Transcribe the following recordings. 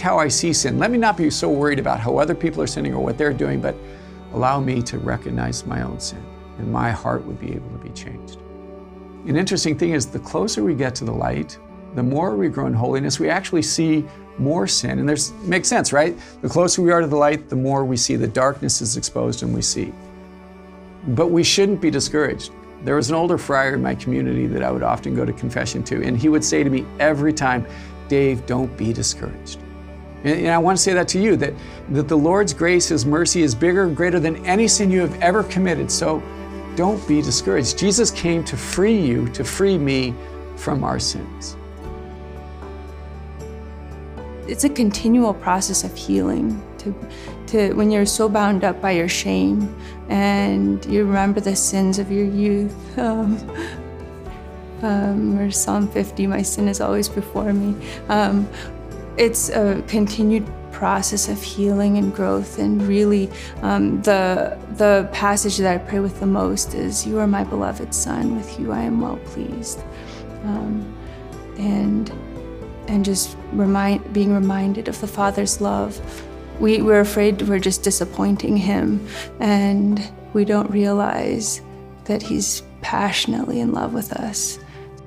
how I see sin. Let me not be so worried about how other people are sinning or what they're doing, but allow me to recognize my own sin, and my heart would be able to be changed. An interesting thing is the closer we get to the light, the more we grow in holiness, we actually see more sin. And it makes sense, right? The closer we are to the light, the more we see the darkness is exposed and we see. But we shouldn't be discouraged. There was an older friar in my community that I would often go to confession to, and he would say to me every time, Dave, don't be discouraged. And I want to say that to you, that the Lord's grace, His mercy is bigger and greater than any sin you have ever committed. So don't be discouraged. Jesus came to free you, to free me from our sins. It's a continual process of healing to when you're so bound up by your shame and you remember the sins of your youth. Or Psalm 50, my sin is always before me. It's a continued process of healing and growth, and really the passage that I pray with the most is, you are my beloved Son, with you I am well pleased. And just being reminded of the Father's love. We're afraid we're just disappointing Him, and we don't realize that He's passionately in love with us.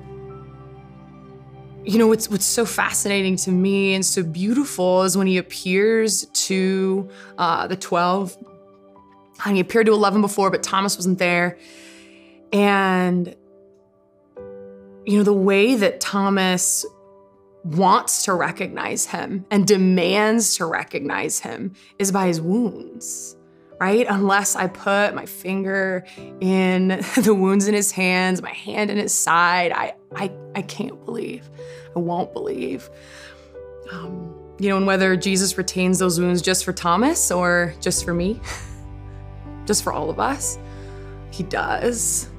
You know, what's so fascinating to me and so beautiful is when He appears to the 12. And He appeared to 11 before, but Thomas wasn't there. And, you know, the way that Thomas wants to recognize Him and demands to recognize Him is by His wounds, right? Unless I put my finger in the wounds in His hands, my hand in His side, I can't believe. I won't believe. You know, and whether Jesus retains those wounds just for Thomas or just for me, just for all of us, He does.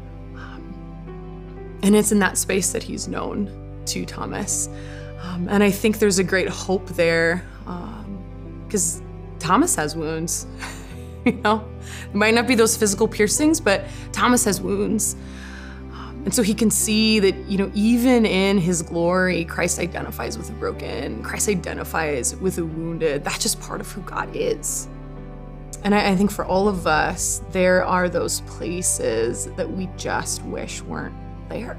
And it's in that space that He's known to Thomas. And I think there's a great hope there, because Thomas has wounds. You know, it might not be those physical piercings, but Thomas has wounds. And so he can see that, you know, even in His glory, Christ identifies with the broken, Christ identifies with the wounded. That's just part of who God is. And I think for all of us, there are those places that we just wish weren't there.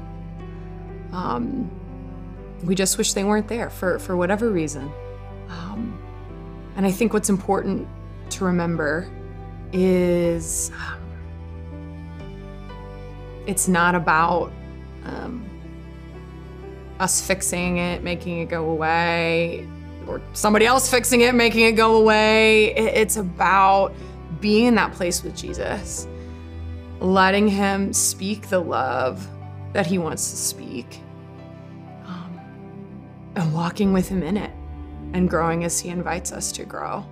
We just wish they weren't there for whatever reason. And I think what's important to remember is it's not about us fixing it, making it go away, or somebody else fixing it, making it go away. It's about being in that place with Jesus, letting Him speak the love that He wants to speak, and walking with Him in it and growing as He invites us to grow.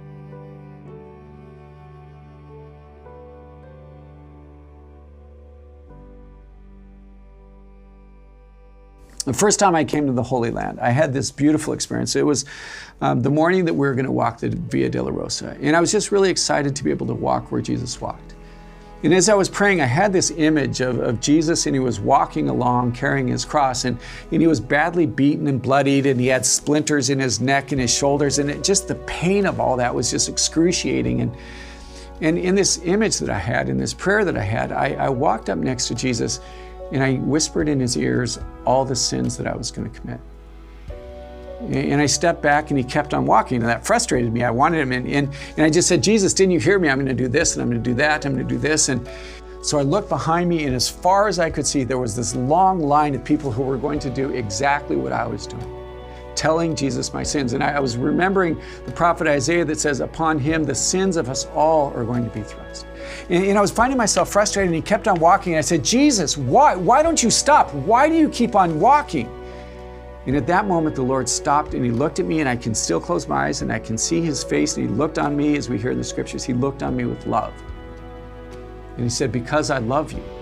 The first time I came to the Holy Land, I had this beautiful experience. It was the morning that we were going to walk the Via Dolorosa, and I was just really excited to be able to walk where Jesus walked. And as I was praying, I had this image of Jesus, and He was walking along carrying His cross, and He was badly beaten and bloodied, and He had splinters in His neck and His shoulders, and just the pain of all that was just excruciating. And in this image that I had, in this prayer that I had, I walked up next to Jesus, and I whispered in His ears all the sins that I was going to commit. And I stepped back, and He kept on walking, and that frustrated me. I wanted Him, and I just said, Jesus, didn't you hear me? I'm going to do this, and I'm going to do that, I'm going to do this. And so I looked behind me, and as far as I could see, there was this long line of people who were going to do exactly what I was doing, telling Jesus my sins. And I was remembering the prophet Isaiah that says, upon Him the sins of us all are going to be thrust. And I was finding myself frustrated, and He kept on walking. And I said, Jesus, why don't you stop? Why do you keep on walking? And at that moment, the Lord stopped, and He looked at me, and I can still close my eyes, and I can see His face, and He looked on me, as we hear in the scriptures, He looked on me with love. And He said, because I love you.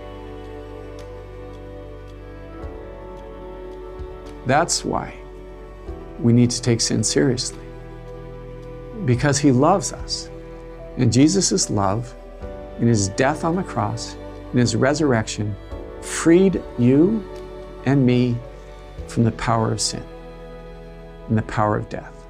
That's why we need to take sin seriously. Because He loves us. And Jesus' love, in His death on the cross, in His resurrection, freed you and me from the power of sin. and the power of death.